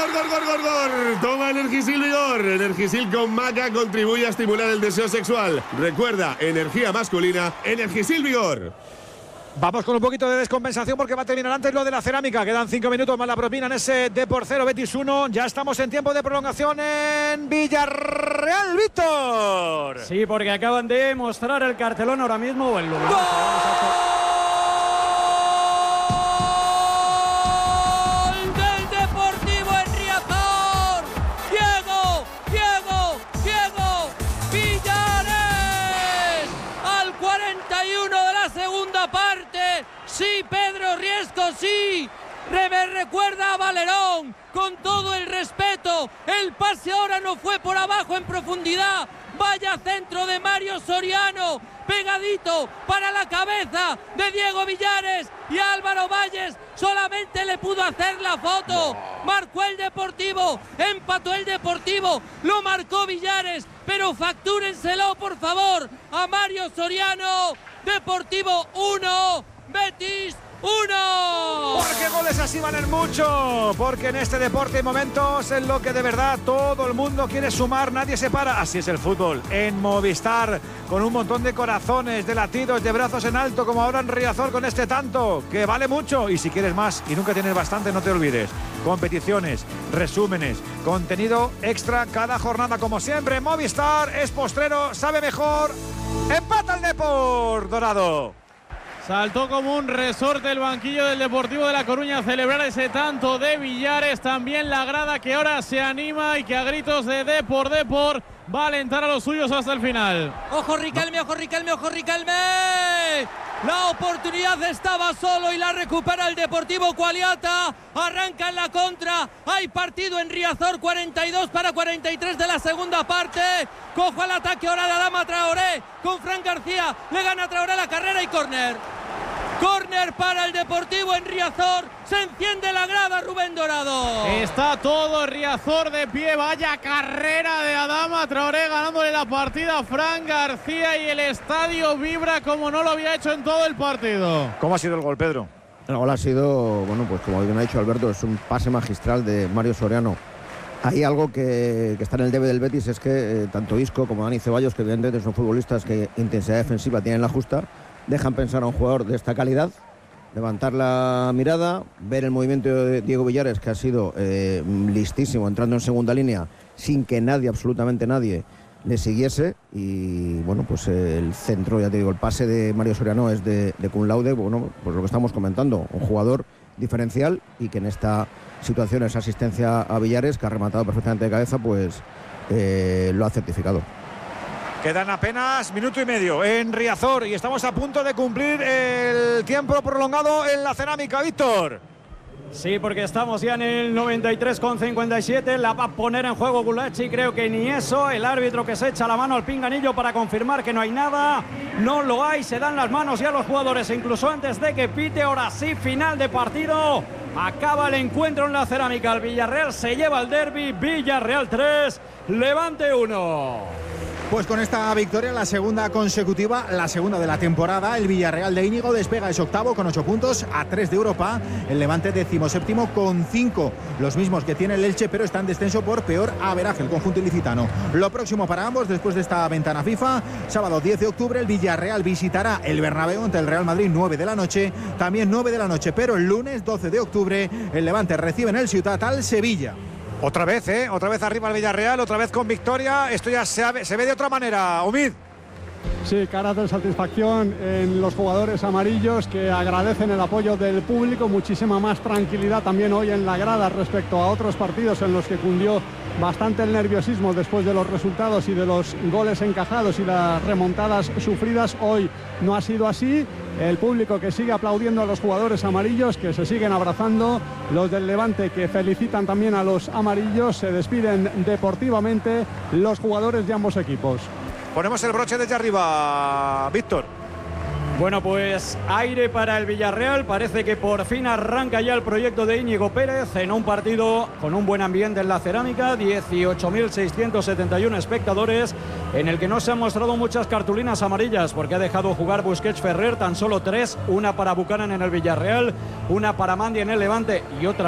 gor. Toma Energisil Vigor. Energisil con maca contribuye a estimular el deseo sexual. Recuerda, energía masculina, Energisil Vigor. Vamos con un poquito de descompensación porque va a terminar antes lo de la cerámica. Quedan 5 minutos más la propina en ese Depor 0, Betis 1. Ya estamos en tiempo de prolongación en Villarreal, Víctor. Sí, porque acaban de mostrar el cartelón ahora mismo o el lugar. Sí, Pedro Riesco, sí. Me recuerda a Valerón, con todo el respeto. El pase ahora no fue por abajo en profundidad. Vaya centro de Mario Soriano, pegadito para la cabeza de Diego Villares. Y Álvaro Valles solamente le pudo hacer la foto. Marcó el Deportivo, empató el Deportivo, lo marcó Villares. Pero factúrenselo, por favor, a Mario Soriano. Deportivo 1. Betis 1. Porque goles así valen mucho. Porque en este deporte hay momentos en los que de verdad todo el mundo quiere sumar, nadie se para. Así es el fútbol. En Movistar, con un montón de corazones, de latidos, de brazos en alto, como ahora en Riazor con este tanto, que vale mucho. Y si quieres más y nunca tienes bastante, no te olvides. Competiciones, resúmenes, contenido extra cada jornada, como siempre. Movistar es postrero, sabe mejor. Empata el Depor, Dorado. Saltó como un resorte el banquillo del Deportivo de La Coruña a celebrar ese tanto de Villares. También la grada que ahora se anima y que a gritos de Depor va a alentar a los suyos hasta el final. Ojo Riquelme, ojo Riquelme, ojo Riquelme. La oportunidad estaba solo y la recupera el Deportivo Cualiata. Arranca en la contra. Hay partido en Riazor, 42-43 de la segunda parte. Cojo al ataque ahora de Adama Traoré con Fran García. Le gana Traoré la carrera y córner. Córner para el Deportivo en Riazor. Se enciende la grada, Rubén Dorado. Está todo Riazor de pie. Vaya carrera de Adama Traoré ganándole la partida a Fran García y el estadio vibra como no lo había hecho en todo el partido. ¿Cómo ha sido el gol, Pedro? El gol ha sido, bueno, pues como bien ha dicho Alberto, es un pase magistral de Mario Soriano. Hay algo que está en el debe del Betis, es que tanto Isco como Dani Ceballos, que evidentemente son futbolistas que intensidad defensiva tienen la justa, dejan pensar a un jugador de esta calidad, levantar la mirada, ver el movimiento de Diego Villares, que ha sido listísimo, entrando en segunda línea, sin que nadie, absolutamente nadie, le siguiese. Y bueno, pues el centro, ya te digo, el pase de Mario Soriano es de cum laude, bueno, pues lo que estamos comentando, un jugador diferencial y que en esta situación, esa asistencia a Villares, que ha rematado perfectamente de cabeza, pues lo ha certificado. Quedan apenas minuto y medio en Riazor y estamos a punto de cumplir el tiempo prolongado en la cerámica, Víctor. Sí, porque estamos ya en el 93,57. La va a poner en juego Gulachi, creo que ni eso. El árbitro que se echa la mano al pinganillo para confirmar que no hay nada. No lo hay, se dan las manos ya los jugadores, incluso antes de que pite. Ahora sí, final de partido. Acaba el encuentro en la cerámica. El Villarreal se lleva el derbi. Villarreal 3, Levante 1. Pues con esta victoria, la segunda consecutiva, la segunda de la temporada, el Villarreal de Íñigo despega, es octavo con 8 puntos a 3 de Europa, el Levante 17º con 5, los mismos que tiene el Elche, pero está en descenso por peor averaje el conjunto ilicitano. Lo próximo para ambos después de esta ventana FIFA, sábado 10 de octubre el Villarreal visitará el Bernabéu ante el Real Madrid, 9 de la noche, también 9 de la noche, pero el lunes 12 de octubre el Levante recibe en el Ciutat al Sevilla. Otra vez arriba el Villarreal, otra vez con victoria. Esto ya se ve de otra manera, Omid. Sí, caras de satisfacción en los jugadores amarillos, que agradecen el apoyo del público, muchísima más tranquilidad también hoy en la grada respecto a otros partidos en los que cundió bastante el nerviosismo después de los resultados y de los goles encajados y las remontadas sufridas. Hoy no ha sido así. El público que sigue aplaudiendo a los jugadores amarillos, que se siguen abrazando. Los del Levante que felicitan también a los amarillos. Se despiden deportivamente los jugadores de ambos equipos. Ponemos el broche desde arriba, Víctor. Bueno, pues aire para el Villarreal. Parece que por fin arranca ya el proyecto de Íñigo Pérez en un partido con un buen ambiente en la cerámica. 18.671 espectadores, en el que no se han mostrado muchas cartulinas amarillas porque ha dejado jugar Busquets Ferrer, tan solo 3, una para Buchanan en el Villarreal, una para Mandi en el Levante y otra